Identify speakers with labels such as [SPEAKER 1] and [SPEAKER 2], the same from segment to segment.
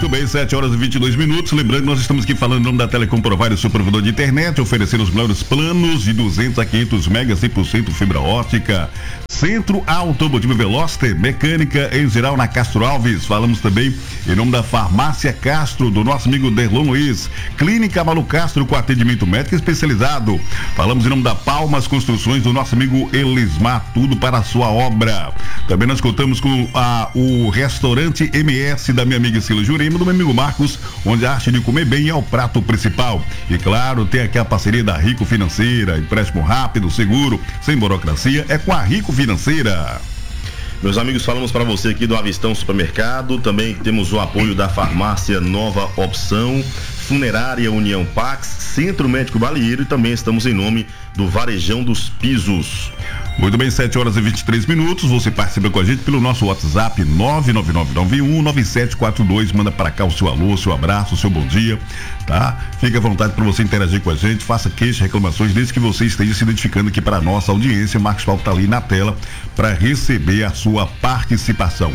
[SPEAKER 1] bem, 7h22. Lembrando que nós estamos aqui falando em nome da Telecom Provider, seu provedor de internet, oferecendo os melhores planos de 200 a 500 megas, 100% fibra ótica. Centro Automotivo Veloster, mecânica em geral na Castro Alves. Falamos também em nome da Farmácia Castro, do nosso amigo Derlon Luiz. Clínica Malu Castro, com atendimento médico especializado. Falamos em nome da Palmas Construções, do nosso amigo Elismar, tudo para a sua obra. Também nós contamos com o restaurante MS da minha amiga Sila Jurema, do meu amigo Marcos, onde a arte de comer bem é o prato principal. E claro, tem aqui a parceria da Rico Financeira, empréstimo rápido, seguro, sem burocracia, é com a Rico Financeira.
[SPEAKER 2] Meus amigos, falamos para você aqui do Avistão Supermercado, também temos o apoio da Farmácia Nova Opção, Funerária União Pax, Centro Médico Balieiro e também estamos em nome do Varejão dos Pisos.
[SPEAKER 1] Muito bem, 7h23. Você participa com a gente pelo nosso WhatsApp 999919742. Manda para cá o seu alô, seu abraço, o seu bom dia, tá? Fique à vontade para você interagir com a gente, faça queixas, reclamações, desde que você esteja se identificando aqui para a nossa audiência. O Marcos Paulo está ali na tela para receber a sua participação.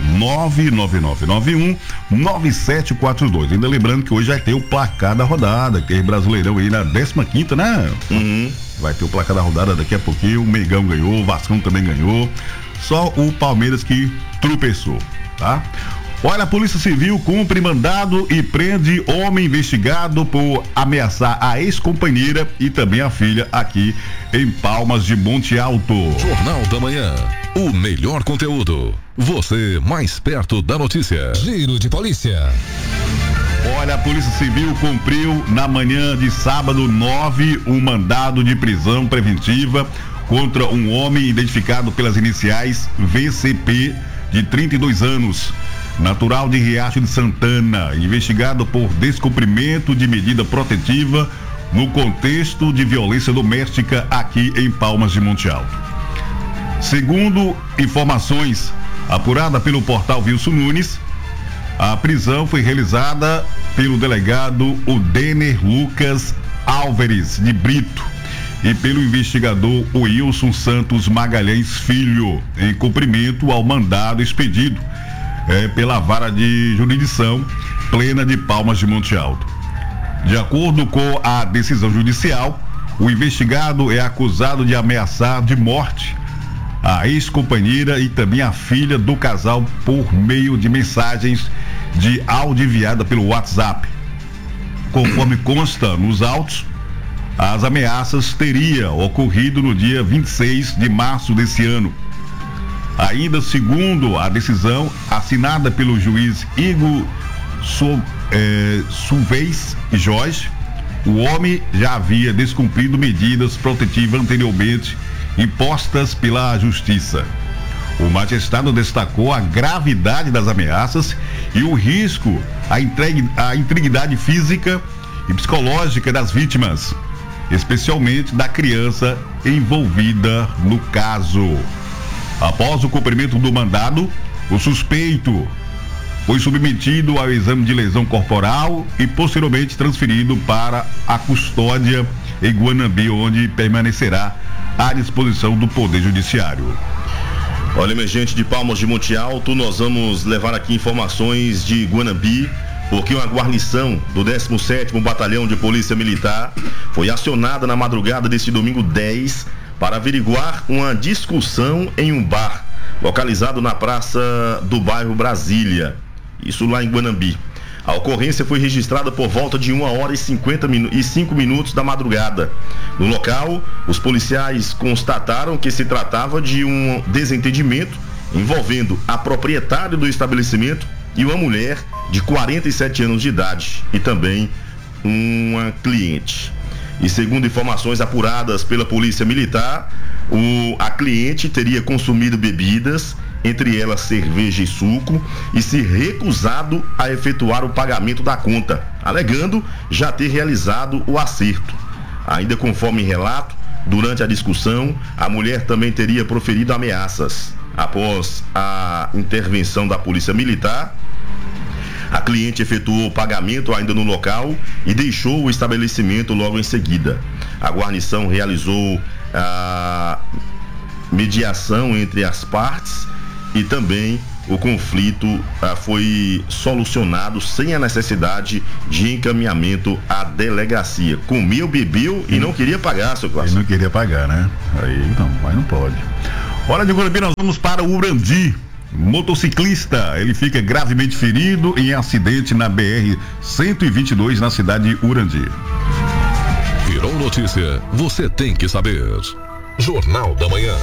[SPEAKER 1] 999919742. Ainda lembrando que hoje vai ter o placar da rodada, que é Brasileirão aí na 15ª, né? Vai ter o placar da rodada daqui a pouquinho. O Mengão ganhou, o Vascão também ganhou. Só o Palmeiras que tropeçou, tá? Olha, a Polícia Civil cumpre mandado e prende homem investigado por ameaçar a ex-companheira e também a filha aqui em Palmas de Monte Alto.
[SPEAKER 3] Jornal da Manhã. O melhor conteúdo. Você mais perto da notícia. Giro de polícia.
[SPEAKER 1] Olha, a Polícia Civil cumpriu na manhã de sábado 9 um mandado de prisão preventiva contra um homem identificado pelas iniciais VCP, de 32 anos, natural de Riacho de Santana, investigado por descumprimento de medida protetiva no contexto de violência doméstica aqui em Palmas de Monte Alto. Segundo informações apuradas pelo portal Wilson Nunes, a prisão foi realizada pelo delegado Udener Lucas Álvares de Brito e pelo investigador Wilson Santos Magalhães Filho, em cumprimento ao mandado expedido pela Vara de Jurisdição Plena de Palmas de Monte Alto. De acordo com a decisão judicial, o investigado é acusado de ameaçar de morte a ex-companheira e também a filha do casal por meio de mensagens de áudio enviada pelo WhatsApp. Conforme consta nos autos, as ameaças teriam ocorrido no dia 26 de março desse ano. Ainda segundo a decisão assinada pelo juiz Igor Sulvez Jorge, o homem já havia descumprido medidas protetivas anteriormente impostas pela Justiça. O magistrado destacou a gravidade das ameaças e o risco à integridade física e psicológica das vítimas, especialmente da criança envolvida no caso. Após o cumprimento do mandado, o suspeito foi submetido ao exame de lesão corporal e posteriormente transferido para a custódia em Guanambi, onde permanecerá à disposição do Poder Judiciário.
[SPEAKER 2] Olha, minha gente de Palmas de Monte Alto, nós vamos levar aqui informações de Guanambi, porque uma guarnição do 17º Batalhão de Polícia Militar foi acionada na madrugada deste domingo 10 para averiguar uma discussão em um bar localizado na praça do bairro Brasília, isso lá em Guanambi. A ocorrência foi registrada por volta de 1h55 da madrugada. No local, os policiais constataram que se tratava de um desentendimento envolvendo a proprietária do estabelecimento e uma mulher de 47 anos de idade e também uma cliente. E segundo informações apuradas pela Polícia Militar, a cliente teria consumido bebidas, entre elas cerveja e suco, e se recusado a efetuar o pagamento da conta, alegando já ter realizado o acerto. Ainda conforme relato, durante a discussão, a mulher também teria proferido ameaças. Após a intervenção da Polícia Militar, a cliente efetuou o pagamento ainda no local e deixou o estabelecimento logo em seguida. A guarnição realizou a mediação entre as partes e também o conflito foi solucionado sem a necessidade de encaminhamento à delegacia. Comeu, bebeu e não queria pagar, seu Cláudio.
[SPEAKER 1] Não queria pagar, né? Aí não, mas não pode. Hora de Guarabira, nós vamos para o Urandi. Motociclista, ele fica gravemente ferido em acidente na BR-122 na cidade de Urandi.
[SPEAKER 3] Virou notícia, você tem que saber. Jornal da Manhã.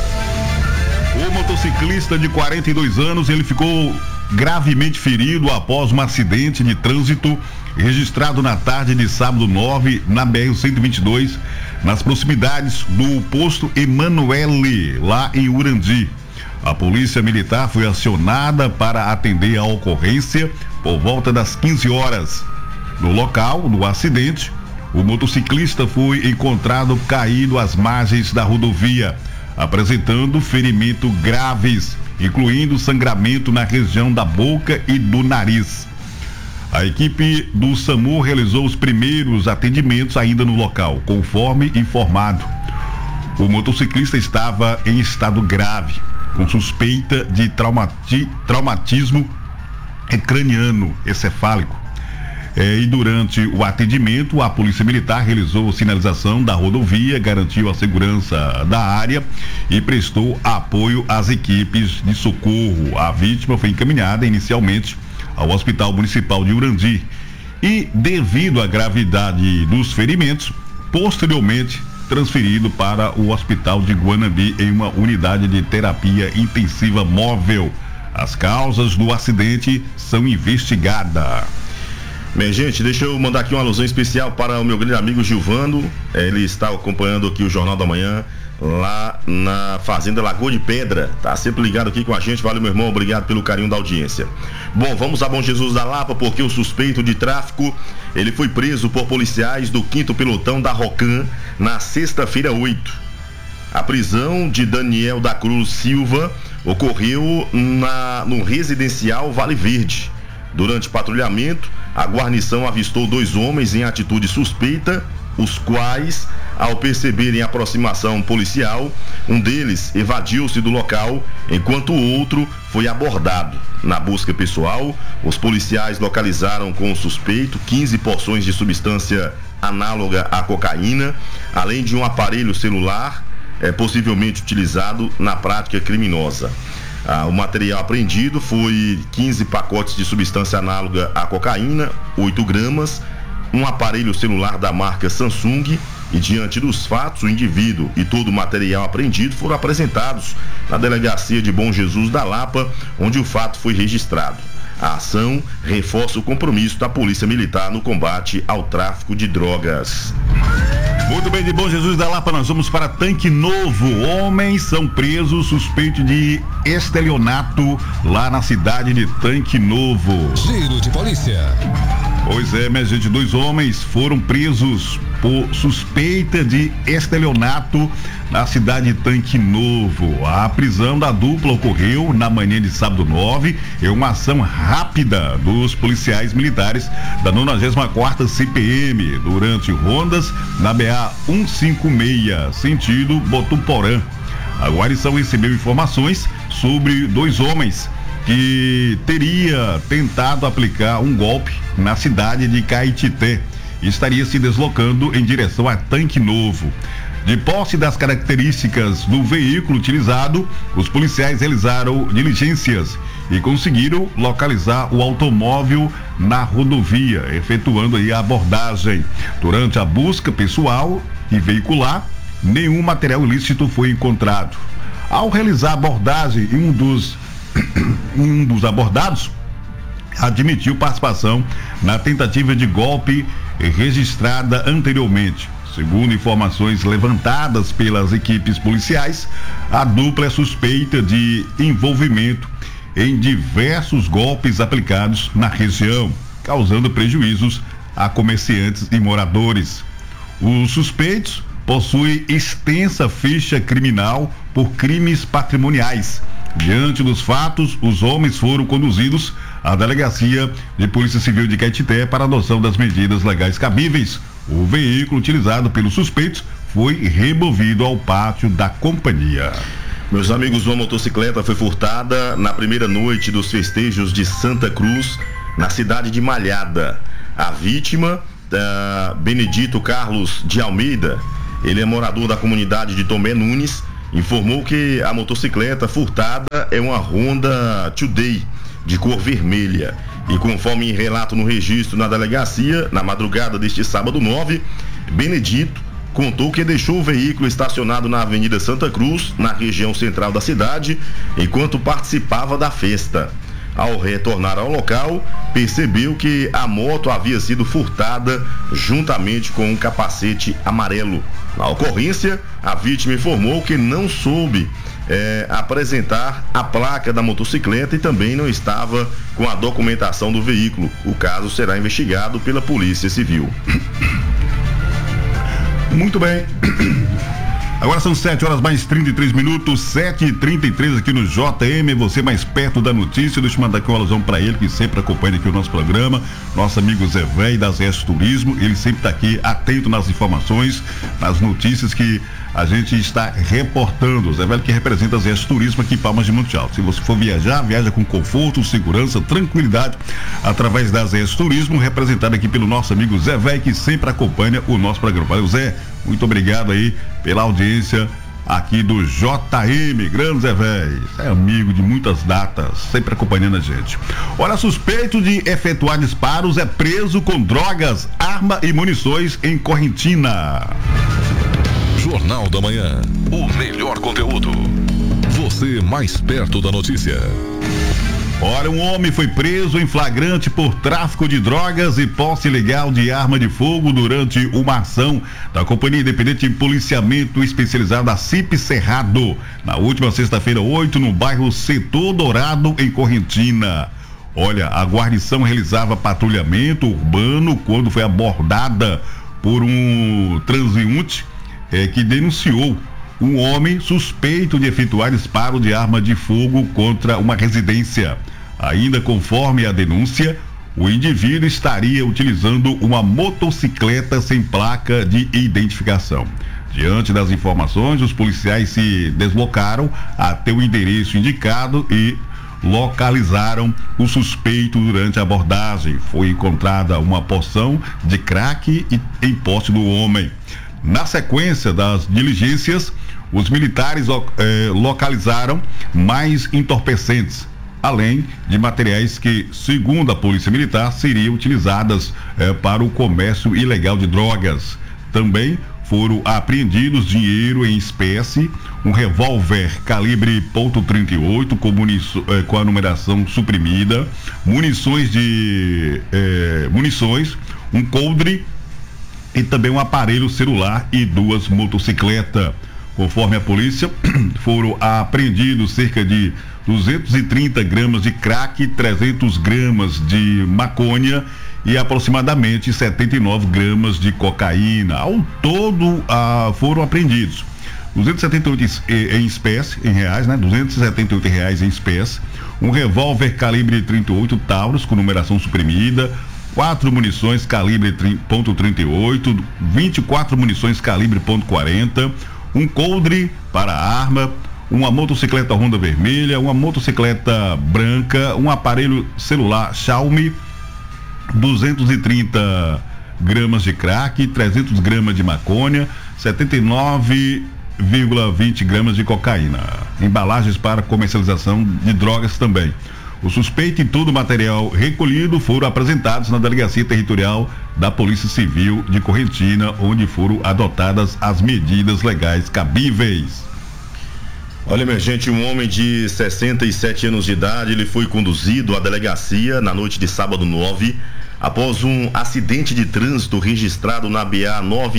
[SPEAKER 1] O motociclista de 42 anos, ele ficou gravemente ferido após um acidente de trânsito registrado na tarde de sábado 9 na BR-122, nas proximidades do posto Emanuele, lá em Urandi. A polícia militar foi acionada para atender a ocorrência por volta das 15 horas. No local do acidente, o motociclista foi encontrado caído às margens da rodovia, apresentando ferimentos graves, incluindo sangramento na região da boca e do nariz. A equipe do SAMU realizou os primeiros atendimentos ainda no local, conforme informado. O motociclista estava em estado grave, com suspeita de traumatismo craniano encefálico. E durante o atendimento, a Polícia Militar realizou sinalização da rodovia, garantiu a segurança da área e prestou apoio às equipes de socorro. A vítima foi encaminhada inicialmente ao Hospital Municipal de Urandi e, devido à gravidade dos ferimentos, posteriormente transferido para o Hospital de Guanambi em uma unidade de terapia intensiva móvel. As causas do acidente são investigadas.
[SPEAKER 2] Bem, gente, deixa eu mandar aqui uma alusão especial para o meu grande amigo Gilvando. Ele está acompanhando aqui o Jornal da Manhã lá na Fazenda Lagoa de Pedra. Tá sempre ligado aqui com a gente. Valeu, meu irmão, obrigado pelo carinho da audiência. Bom, vamos a Bom Jesus da Lapa, porque o suspeito de tráfico, ele foi preso por policiais do 5º Pelotão da Rocan na sexta-feira 8. A prisão de Daniel da Cruz Silva ocorreu no residencial Vale Verde. Durante patrulhamento, a guarnição avistou 2 homens em atitude suspeita, os quais, ao perceberem a aproximação policial, um deles evadiu-se do local, enquanto o outro foi abordado. Na busca pessoal, os policiais localizaram com o suspeito 15 porções de substância análoga à cocaína, além de um aparelho celular, possivelmente utilizado na prática criminosa. O material apreendido foi 15 pacotes de substância análoga à cocaína, 8 gramas, um aparelho celular da marca Samsung e, diante dos fatos, o indivíduo e todo o material apreendido foram apresentados na delegacia de Bom Jesus da Lapa, onde o fato foi registrado. A ação reforça o compromisso da Polícia Militar no combate ao tráfico de drogas.
[SPEAKER 1] Muito bem, de Bom Jesus da Lapa, nós vamos para Tanque Novo. Homens são presos suspeitos de estelionato lá na cidade de Tanque Novo.
[SPEAKER 3] Giro de polícia.
[SPEAKER 1] Pois é, minha gente, 2 homens foram presos por suspeita de estelionato na cidade de Tanque Novo. A prisão da dupla ocorreu na manhã de sábado 9, em uma ação rápida dos policiais militares da 94ª CPM, durante rondas na BA 156, sentido Botuporã. A guarnição recebeu informações sobre 2 homens que teria tentado aplicar um golpe na cidade de Caetité e estaria se deslocando em direção a Tanque Novo. De posse das características do veículo utilizado, os policiais realizaram diligências e conseguiram localizar o automóvel na rodovia, efetuando aí a abordagem. Durante a busca pessoal e veicular, nenhum material ilícito foi encontrado. Ao realizar a abordagem, um dos abordados admitiu participação na tentativa de golpe registrada anteriormente. Segundo informações levantadas pelas equipes policiais, a dupla é suspeita de envolvimento em diversos golpes aplicados na região, causando prejuízos a comerciantes e moradores. Os suspeitos possuem extensa ficha criminal por crimes patrimoniais. Diante dos fatos, os homens foram conduzidos à Delegacia de Polícia Civil de Caetité para a adoção das medidas legais cabíveis. O veículo utilizado pelos suspeitos foi removido ao pátio da companhia.
[SPEAKER 2] Meus amigos, uma motocicleta foi furtada na primeira noite dos festejos de Santa Cruz, na cidade de Malhada. A vítima, Benedito Carlos de Almeida, ele é morador da comunidade de Tomé Nunes, informou que a motocicleta furtada é uma Honda Today de cor vermelha. E conforme relato no registro na delegacia, na madrugada deste sábado 9, Benedito contou que deixou o veículo estacionado na Avenida Santa Cruz, na região central da cidade, enquanto participava da festa. Ao retornar ao local, percebeu que a moto havia sido furtada juntamente com um capacete amarelo. Na ocorrência, a vítima informou que não soube apresentar a placa da motocicleta e também não estava com a documentação do veículo. O caso será investigado pela Polícia Civil.
[SPEAKER 1] Muito bem. Agora são 7 horas mais 33 minutos, 7h33 aqui no JM, você mais perto da notícia. Deixa eu mandar aqui uma alusão para ele, que sempre acompanha aqui o nosso programa, nosso amigo Zé Véi da ZS Turismo. Ele sempre está aqui atento nas informações, nas notícias que a gente está reportando. Zé Véi que representa a ZS Turismo aqui em Palmas de Monte Alto. Se você for viajar, viaja com conforto, segurança, tranquilidade através da ZS Turismo, representado aqui pelo nosso amigo Zé Véi, que sempre acompanha o nosso programa. Valeu, Zé, muito obrigado aí pela audiência aqui do JM, grande Zé Véi, é amigo de muitas datas, sempre acompanhando a gente. Olha, suspeito de efetuar disparos é preso com drogas, arma e munições em Correntina.
[SPEAKER 3] Jornal da Manhã, o melhor conteúdo. Você mais perto da notícia.
[SPEAKER 1] Olha, um homem foi preso em flagrante por tráfico de drogas e posse ilegal de arma de fogo durante uma ação da Companhia Independente de Policiamento Especializado da CIP Cerrado, na última sexta-feira 8, no bairro Setor Dourado, em Correntina. Olha, a guarnição realizava patrulhamento urbano quando foi abordada por um transeunte que denunciou um homem suspeito de efetuar disparo de arma de fogo contra uma residência. Ainda conforme a denúncia, o indivíduo estaria utilizando uma motocicleta sem placa de identificação. Diante das informações, os policiais se deslocaram até o endereço indicado e localizaram o suspeito durante a abordagem. Foi encontrada uma porção de crack em posse do homem. Na sequência das diligências, os militares localizaram mais entorpecentes, além de materiais que, segundo a Polícia Militar, seriam utilizadas para o comércio ilegal de drogas. Também foram apreendidos dinheiro em espécie, um revólver calibre .38 com a numeração suprimida, munições, um coldre e também um aparelho celular e 2 motocicletas. Conforme a polícia, foram apreendidos cerca de 230 gramas de crack, 300 gramas de maconha e aproximadamente 79 gramas de cocaína. Ao todo, foram apreendidos 278 em espécie, em reais, né? R$278 em espécie, um revólver calibre 38 Taurus com numeração suprimida, 4 munições calibre .38, 24 munições calibre .40, um coldre para arma, uma motocicleta Honda vermelha, uma motocicleta branca, um aparelho celular Xiaomi, 230 gramas de crack, 300 gramas de maconha, 79,20 gramas de cocaína. Embalagens para comercialização de drogas também. O suspeito e todo o material recolhido foram apresentados na Delegacia Territorial da Polícia Civil de Correntina, onde foram adotadas as medidas legais cabíveis.
[SPEAKER 2] Olha, minha gente, um homem de 67 anos de idade, ele foi conduzido à delegacia na noite de sábado 9, após um acidente de trânsito registrado na BA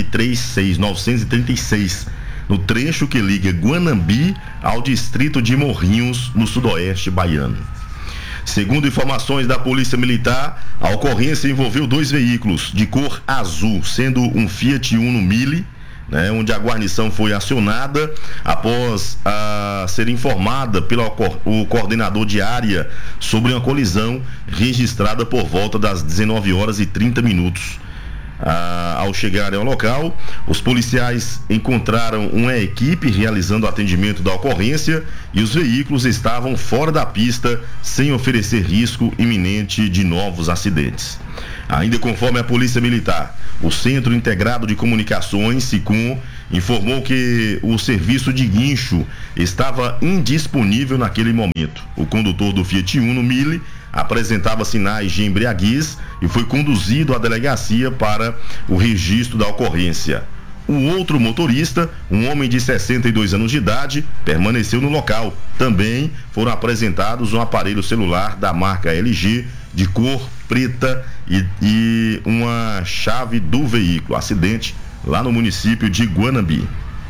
[SPEAKER 2] 936, no trecho que liga Guanambi ao distrito de Morrinhos, no sudoeste baiano. Segundo informações da Polícia Militar, a ocorrência envolveu 2 veículos de cor azul, sendo um Fiat Uno Mille, onde a guarnição foi acionada após ser informada pelo coordenador de área sobre uma colisão registrada por volta das 19h30. Ao chegarem ao local, os policiais encontraram uma equipe realizando o atendimento da ocorrência e os veículos estavam fora da pista, sem oferecer risco iminente de novos acidentes. Ainda conforme a Polícia Militar, o Centro Integrado de Comunicações, SICOM, informou que o serviço de guincho estava indisponível naquele momento. O condutor do Fiat Uno Mille apresentava sinais de embriaguez e foi conduzido à delegacia para o registro da ocorrência. O outro motorista, um homem de 62 anos de idade, permaneceu no local. Também foram apresentados um aparelho celular da marca LG de cor preta e uma chave do veículo. Acidente lá no município de Guanambi.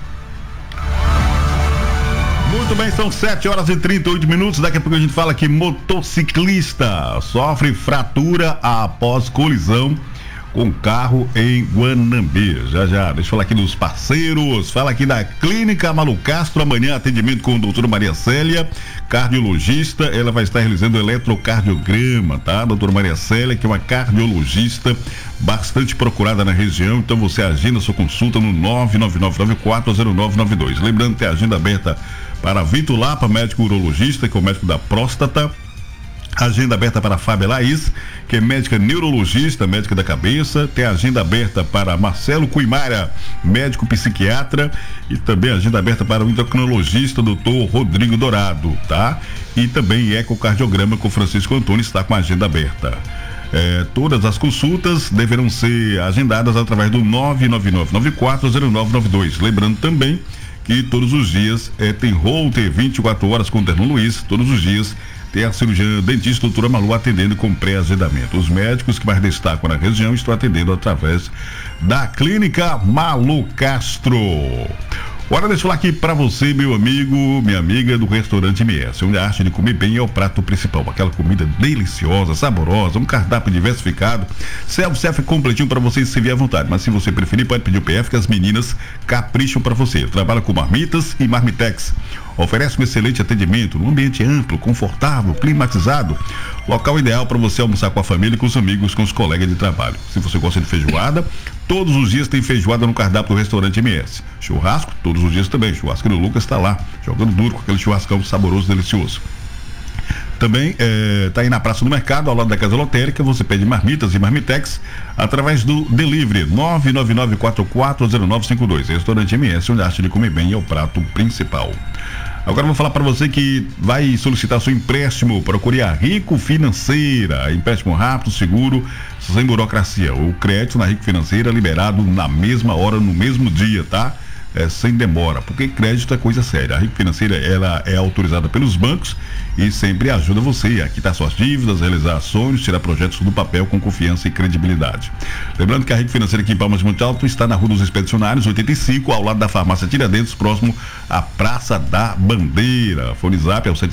[SPEAKER 1] Muito bem, são 7h38. Daqui a pouco a gente fala que motociclista sofre fratura após colisão com carro em Guanambi. Já, deixa eu falar aqui dos parceiros. Fala aqui da Clínica Malu Castro. Amanhã atendimento com a doutora Maria Célia, cardiologista. Ela vai estar realizando eletrocardiograma, tá? Doutora Maria Célia, que é uma cardiologista bastante procurada na região. Então você agenda sua consulta no 999940992. Lembrando que tem agenda aberta para Vitor Lapa, médico urologista, que é o médico da próstata. Agenda aberta para a Fábia Laís, que é médica neurologista, médica da cabeça. Tem agenda aberta para Marcelo Cuimara, médico psiquiatra. E também agenda aberta para o endocrinologista, doutor Rodrigo Dourado, tá? E também ecocardiograma com Francisco Antônio está com a agenda aberta. Todas as consultas deverão ser agendadas através do 999940992. Lembrando também que todos os dias tem Holter 24 horas com o Terno Luiz, todos os dias tem a cirurgiã dentista doutora Malu atendendo com pré-agendamento. Os médicos que mais destacam na região estão atendendo através da Clínica Malu Castro. Agora deixa eu falar aqui pra você, meu amigo, minha amiga do restaurante MS, onde a arte de comer bem é o prato principal, aquela comida deliciosa, saborosa, um cardápio diversificado, self-service completinho pra você servir à vontade, mas se você preferir pode pedir o PF que as meninas capricham pra você. Trabalha com marmitas e marmitex, oferece um excelente atendimento num ambiente amplo, confortável, climatizado, local ideal para você almoçar com a família, com os amigos, com os colegas de trabalho. Se você gosta de feijoada, todos os dias tem feijoada no cardápio do restaurante MS. Churrasco, todos os dias também. Churrasco do Lucas está lá, jogando duro com aquele churrascão saboroso, delicioso. Também tá aí na Praça do Mercado, ao lado da Casa Lotérica. Você pede marmitas e marmitex através do delivery 999440952. Restaurante MS, onde a arte de comer bem é o prato principal. Agora eu vou falar para você que vai solicitar seu empréstimo. Procure a Rico Financeira. Empréstimo rápido, seguro, sem burocracia. O crédito na Rico Financeira é liberado na mesma hora, no mesmo dia, tá? Sem demora, porque crédito é coisa séria. A Rico Financeira, ela é autorizada pelos bancos e sempre ajuda você a quitar suas dívidas, realizar sonhos, tirar projetos do papel com confiança e credibilidade. Lembrando que a Rico Financeira aqui em Palmas de Monte Alto está na Rua dos Expedicionários 85, ao lado da farmácia Tiradentes, próximo à Praça da Bandeira. Fone Zap é o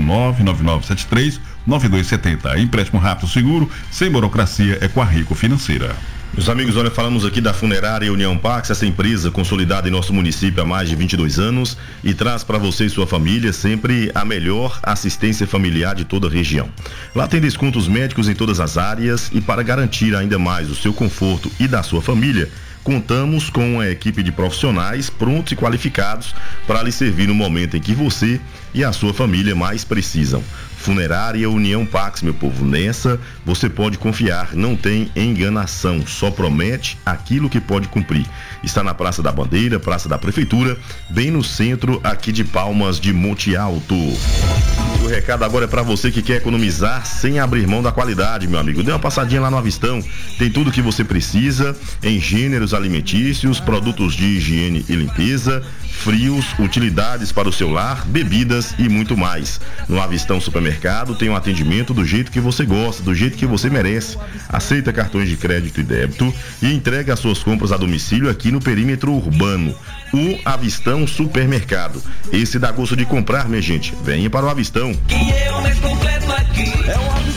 [SPEAKER 1] 77999739270. Empréstimo rápido, seguro, sem burocracia, é com a Rico Financeira.
[SPEAKER 2] Meus amigos, olha, falamos aqui da Funerária União Pax, essa empresa consolidada em nosso município há mais de 22 anos e traz para você e sua família sempre a melhor assistência familiar de toda a região. Lá tem descontos médicos em todas as áreas e para garantir ainda mais o seu conforto e da sua família, contamos com uma equipe de profissionais prontos e qualificados para lhe servir no momento em que você e a sua família mais precisam. Funerária União Pax, meu povo, nessa você pode confiar, não tem enganação, só promete aquilo que pode cumprir. Está na Praça da Bandeira, Praça da Prefeitura, bem no centro aqui de Palmas de Monte Alto. O recado agora é para você que quer economizar sem abrir mão da qualidade, meu amigo. Dê uma passadinha lá no Avistão, tem tudo que você precisa em gêneros alimentícios, produtos de higiene e limpeza, frios, utilidades para o seu lar, bebidas e muito mais. No Avistão Supermercado tem um atendimento do jeito que você gosta, do jeito que você merece. Aceita cartões de crédito e débito e entrega as suas compras a domicílio aqui no perímetro urbano. O Avistão Supermercado. Esse dá gosto de comprar, minha gente. Venha para o Avistão.
[SPEAKER 4] E é o mais completo aqui. É o Avistão.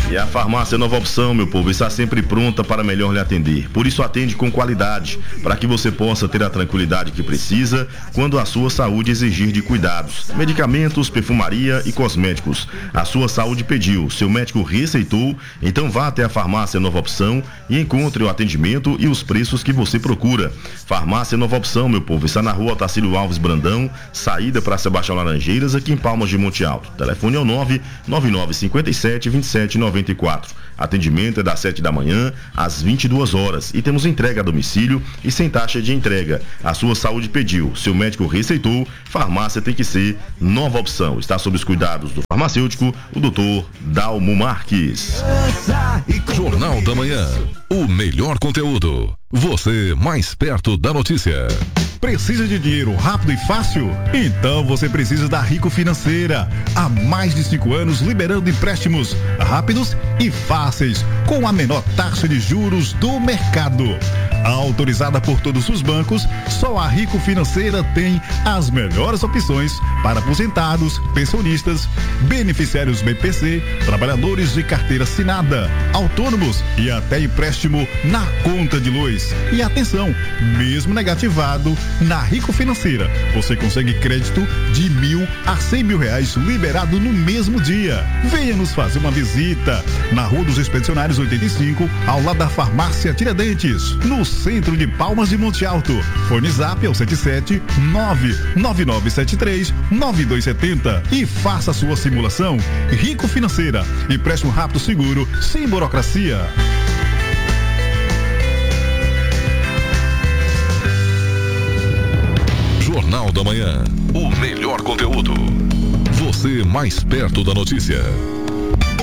[SPEAKER 2] E a farmácia Nova Opção, meu povo, está sempre pronta para melhor lhe atender. Por isso atende com qualidade, para que você possa ter a tranquilidade que precisa quando a sua saúde exigir de cuidados. Medicamentos, perfumaria e cosméticos. A sua saúde pediu, seu médico receitou, então vá até a farmácia Nova Opção e encontre o atendimento e os preços que você procura. Farmácia Nova Opção, meu povo, está na rua Otacílio Alves Brandão, saída para Sebastião Laranjeiras, aqui em Palmas de Monte Alto. Telefone é o 99957-2794. Atendimento é das 7 da manhã às 22 horas e temos entrega a domicílio e sem taxa de entrega. A sua saúde pediu, seu médico receitou, farmácia tem que ser Nova Opção. Está sob os cuidados do farmacêutico, o Dr. Dalmo Marques.
[SPEAKER 3] Jornal da Manhã. O melhor conteúdo. Você mais perto da notícia.
[SPEAKER 1] Precisa de dinheiro rápido e fácil? Então você precisa da Rico Financeira. Há mais de 5 anos liberando empréstimos rápidos e fáceis, com a menor taxa de juros do mercado. Autorizada por todos os bancos, só a Rico Financeira tem as melhores opções para aposentados, pensionistas, beneficiários BPC, trabalhadores de carteira assinada, autônomos e até empréstimo na conta de luz. E atenção, mesmo negativado, na Rico Financeira, você consegue crédito de R$1.000 a R$100.000 liberado no mesmo dia. Venha nos fazer uma visita na Rua dos Expedicionários 85, ao lado da Farmácia Tiradentes, no centro de Palmas de Monte Alto. Fone Zap ao 77-99973-9270 e faça a sua simulação. Rico Financeira, empréstimo rápido, seguro, sem burocracia.
[SPEAKER 3] Jornal da Manhã. O melhor conteúdo. Você mais perto da notícia.